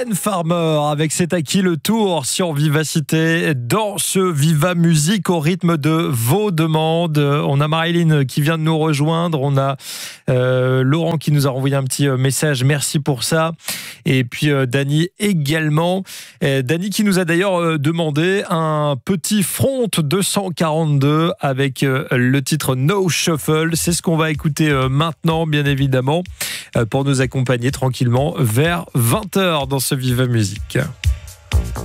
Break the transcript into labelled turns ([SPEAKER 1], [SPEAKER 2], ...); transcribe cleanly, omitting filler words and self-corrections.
[SPEAKER 1] Mylène Farmer avec C'est à qui le tour sur Vivacité dans ce Viva Musique au rythme de vos demandes. On a Marilyn qui vient de nous rejoindre, on a Laurent qui nous a envoyé un petit message, merci pour ça. Et puis Dany également. Dany qui nous a d'ailleurs demandé un petit Front 242 avec le titre No Shuffle. C'est ce qu'on va écouter maintenant, bien évidemment, pour nous accompagner tranquillement vers 20h dans ce Viva Musique.